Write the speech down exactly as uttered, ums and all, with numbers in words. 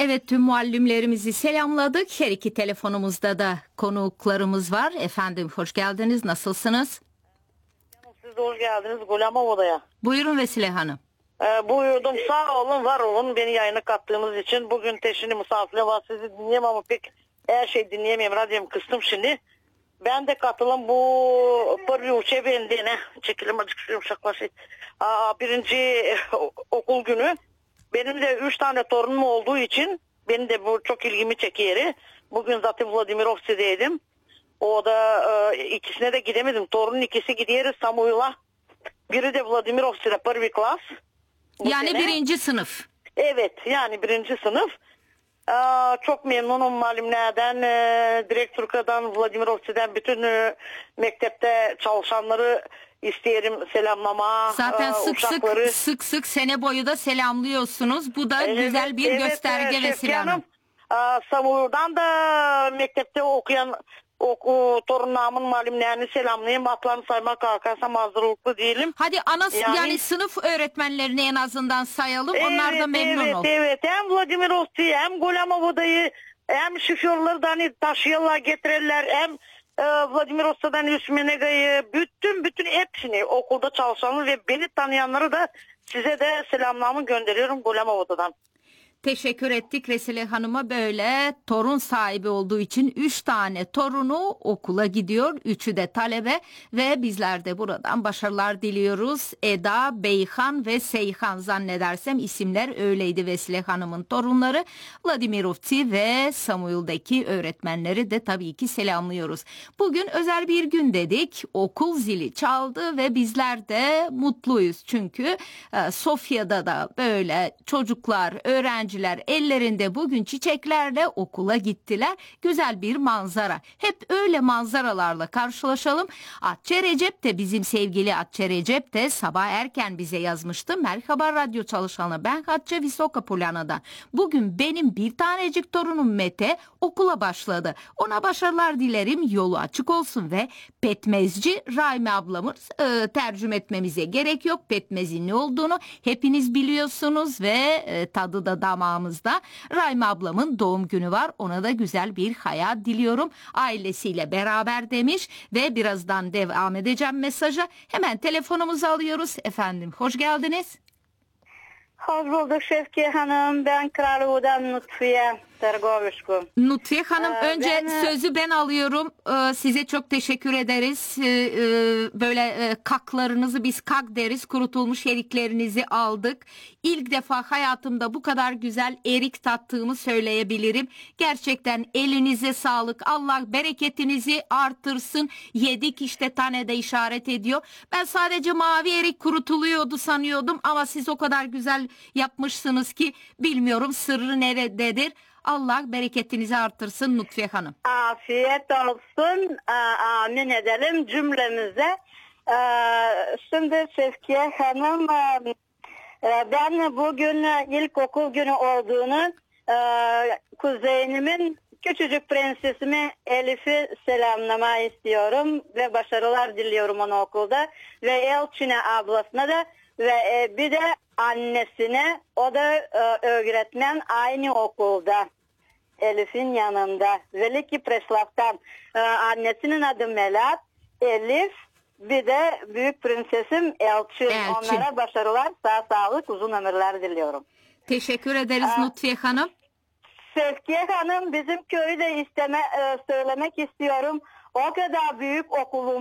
Evet, tüm muallimlerimizi selamladık. Her iki telefonumuzda da konuklarımız var. Efendim hoş geldiniz. Nasılsınız? Siz de hoş geldiniz Gulamov odaya. Buyurun Vesile Hanım. Ee, buyurdum, sağ olun, var olun beni yayına kattığınız için. Bugün teşhini misafirle var, sizi dinleyemem ama pek her şey dinleyemiyorum. Radyomu kıstım şimdi. Ben de katılım bu bir ülke bendiğine çekilim acık yumuşaklaşıyor. Aa, birinci okul günü benim de üç tane torunum olduğu için benim de bu çok ilgimi çekiyor. Bugün zaten Vladimirovski'deydim. O da e, ikisine de gidemedim. Torunun ikisi gidiyoruz Samuil'a. Biri de Vladimirovski'de bir klas. Yani sene. birinci sınıf. Evet, yani birinci sınıf. Aa, çok memnunum muallimlerden, e, direktörkadan, Vladimirovski'den, bütün e, mektepte çalışanları isterim selamlama. Zaten e, sık uşakları. sık sık sık sene boyu da selamlıyorsunuz. Bu da Evet, güzel bir evet, gösterge e, Vesile Şevki Hanım. Aa, Samur'dan da mektepte okuyan oku, torunlarımın muallimlerini selamlayayım. Atlarını saymak kalkarsam hazırlıklı değilim. Hadi ana yani, Yani- sınıf öğretmenlerini en azından sayalım. Onlar da memnun evet, ol. Evet, hem Vladimirovski hem Gulamov'dayı hem şoförlerden hani taşıyorlar getirirler, hem e, Vladimirovski'den Üsmenega'yı, bütün bütün hepsini okulda çalışanlar ve beni tanıyanları da size de selamlarımı gönderiyorum Gulamov'dan. Teşekkür ettik Vesile Hanım'a, böyle torun sahibi olduğu için üç tane torunu okula gidiyor. Üçü de talebe ve bizler de buradan başarılar diliyoruz. Eda, Beyhan ve Seyhan, zannedersem isimler öyleydi Vesile Hanım'ın torunları. Vladimirovski ve Samuil'deki öğretmenleri de tabii ki selamlıyoruz. Bugün özel bir gün dedik. Okul zili çaldı ve bizler de mutluyuz. Çünkü e, Sofya'da da böyle çocuklar, öğrenci ellerinde bugün çiçeklerle okula gittiler. Güzel bir manzara. Hep öyle manzaralarla karşılaşalım. Atçe Recep de, bizim sevgili Atçe Recep de sabah erken bize yazmıştı. Merhaba radyo çalışanı, ben Hatçe Visoka Polyana'dan. Bugün benim bir tanecik torunum Mete okula başladı. Ona başarılar dilerim, yolu açık olsun ve Petmezci Rahime ablamız, e, tercüme etmemize gerek yok. Petmezin ne olduğunu hepiniz biliyorsunuz ve e, tadı da damağımızda. Rahime ablamın doğum günü var. Ona da güzel bir hayat diliyorum. Ailesiyle beraber demiş ve birazdan devam edeceğim mesaja. Hemen telefonumuzu alıyoruz. Efendim hoş geldiniz. Hoş bulduk Şevki Hanım. Ben Kralova'dan Nutfiye Tergovişku. Nutfiye Hanım, Ee, önce ben- sözü ben alıyorum. Ee, size çok teşekkür ederiz. Ee, e, böyle e, kaklarınızı biz kak deriz. Kurutulmuş eriklerinizi aldık. İlk defa hayatımda bu kadar güzel erik tattığımı söyleyebilirim. Gerçekten elinize sağlık. Allah bereketinizi artırsın. Yedik işte, tane de işaret ediyor. Ben sadece mavi erik kurutuluyordu sanıyordum ama siz o kadar güzel yapmışsınız ki bilmiyorum sırrı nerededir. Allah bereketinizi artırsın Nutfiye Hanım. Afiyet olsun. Aa, amin edelim cümlemize. Ee, şimdi Şevkiye Hanım, e, ben bugün ilkokul günü olduğunu, e, kuzenimin küçücük prensesimi Elif'i selamlama istiyorum ve başarılar diliyorum ona okulda ve Elçin'e ablasına da ve e, bir de annesine, o da e, öğretmen aynı okulda. Elif'in yanında. Veliki Preslav'tan. Ee, annesinin adı Melat, Elif, bir de büyük prensesim Elçin. Elçin. Onlara başarılar, sağ sağlık, uzun ömürler diliyorum. Teşekkür ederiz Aa, Nutfiye Hanım. Sevkiye Hanım, bizim köyü de isteme, e, söylemek istiyorum. O kadar büyük okulum